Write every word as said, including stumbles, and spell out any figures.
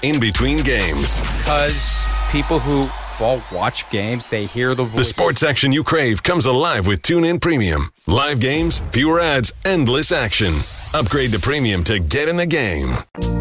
in between games. Because people who well, watch games, they hear the voice. The sports action you crave comes alive with TuneIn Premium. Live games, fewer ads, endless action. Upgrade to Premium to get in the game.